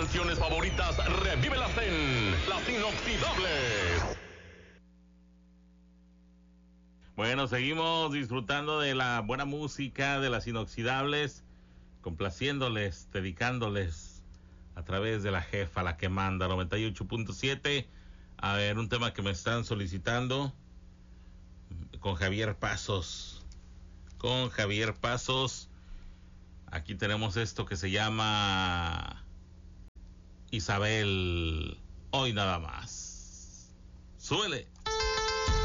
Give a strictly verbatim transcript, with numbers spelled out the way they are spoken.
canciones favoritas, revívelas en Las Inoxidables. Bueno, seguimos disfrutando de la buena música de Las Inoxidables, complaciéndoles, dedicándoles a través de la jefa, la que manda, noventa y ocho punto siete. A ver, un tema que me están solicitando con Javier Pasos. Con Javier Pasos. Aquí tenemos esto que se llama Isabel, hoy nada más. Súbele.